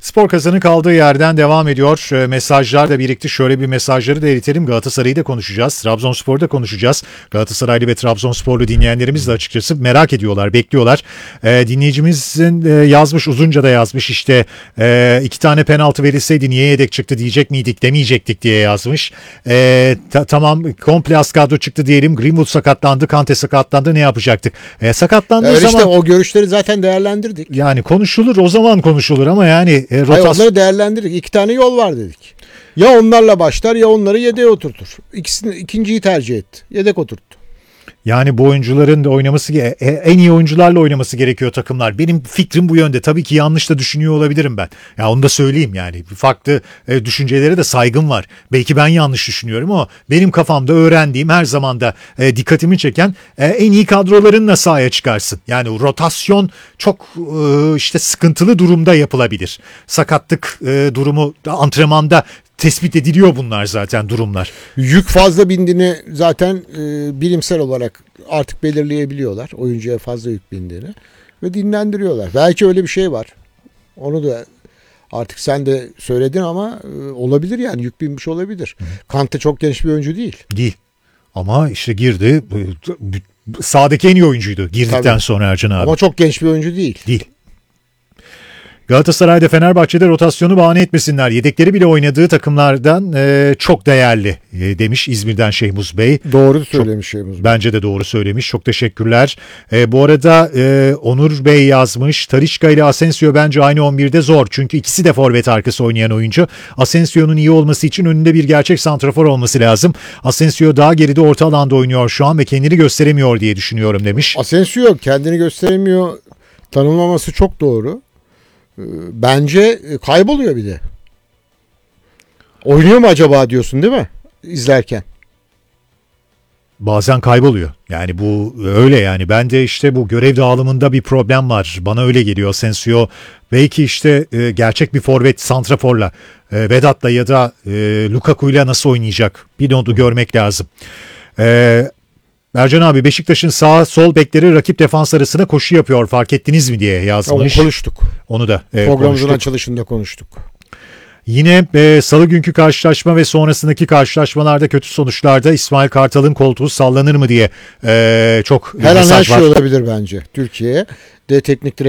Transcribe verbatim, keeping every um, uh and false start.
Spor Kazan'ın kaldığı yerden devam ediyor. E, mesajlar da birikti. Şöyle bir mesajları da eritelim. Galatasaray'ı da konuşacağız. Trabzonspor'u da konuşacağız. Galatasaraylı ve Trabzonsporlu dinleyenlerimiz de açıkçası merak ediyorlar, bekliyorlar. E, dinleyicimizin e, yazmış, uzunca da yazmış. İşte e, iki tane penaltı verilseydi niye yedek çıktı diyecek miydik, demeyecektik diye yazmış. E, ta, tamam komple az kadro çıktı diyelim. Greenwood sakatlandı, Kante sakatlandı, ne yapacaktık? E, sakatlandığı Öyle zaman... işte o görüşleri zaten değerlendirdik. Yani konuşulur, o zaman konuşulur ama yani... E, rotas... Hayır, onları değerlendirdik. İki tane yol var dedik. Ya onlarla başlar ya onları yedeğe oturtur. İkisini, ikinciyi tercih etti. Yedek oturttu. Yani bu oyuncuların da oynaması, en iyi oyuncularla oynaması gerekiyor takımlar. Benim fikrim bu yönde. Tabii ki yanlış da düşünüyor olabilirim ben. Ya onu da söyleyeyim yani. Farklı e, düşüncelere de saygım var. Belki ben yanlış düşünüyorum ama benim kafamda öğrendiğim, her zaman da e, dikkatimi çeken e, en iyi kadrolarınla sahaya çıkarsın. Yani rotasyon çok e, işte sıkıntılı durumda yapılabilir. Sakatlık e, durumu antrenmanda tespit ediliyor, bunlar zaten durumlar. Yük fazla bindiğini zaten e, bilimsel olarak artık belirleyebiliyorlar. Oyuncuya fazla yük bindiğini. Ve dinlendiriyorlar. Belki öyle bir şey var. Onu da artık sen de söyledin ama e, olabilir yani. Yük binmiş olabilir. Hı. Kante çok genç bir oyuncu değil. Değil. Ama işte girdi. Sahadaki en iyi oyuncuydu girdikten Tabii. sonra Ercan abi. Ama çok genç bir oyuncu değil. Değil. Galatasaray'da Fenerbahçe'de rotasyonu bahane etmesinler. Yedekleri bile oynadığı takımlardan e, çok değerli e, demiş İzmir'den Şehmuz Bey. Doğru söylemiş Şehmuz Bey. Bence de doğru söylemiş. Çok teşekkürler. E, bu arada e, Onur Bey yazmış. Talisca ile Asensio bence aynı on birde zor. Çünkü ikisi de forvet arkası oynayan oyuncu. Asensio'nun iyi olması için önünde bir gerçek santrafor olması lazım. Asensio daha geride orta alanda oynuyor şu an ve kendini gösteremiyor diye düşünüyorum demiş. Asensio kendini gösteremiyor. Tanımlaması çok doğru. Bence kayboluyor bir de. Oynuyor mu acaba diyorsun değil mi? İzlerken. Bazen kayboluyor. Yani bu öyle yani. Ben de işte bu görev dağılımında bir problem var. Bana öyle geliyor Asensio. Belki işte e, gerçek bir forvet santraforla, e, Vedat'la ya da e, Lukaku'yla nasıl oynayacak? Bir de onu görmek lazım. Eee Ercan abi, Beşiktaş'ın sağ sol bekleri rakip defans arasında koşu yapıyor, fark ettiniz mi diye yazmış. Onu konuştuk. Onu da e, Programımızın konuştuk. açılışında konuştuk. Yine e, salı günkü karşılaşma ve sonrasındaki karşılaşmalarda kötü sonuçlarda İsmail Kartal'ın koltuğu sallanır mı diye e, çok her mesaj an her var. şey olabilir bence Türkiye'ye. De teknik